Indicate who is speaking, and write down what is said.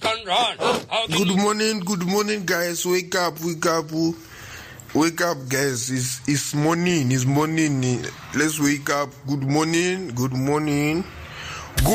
Speaker 1: Good morning, guys. Wake up, guys. It's morning. Let's wake up. Good morning.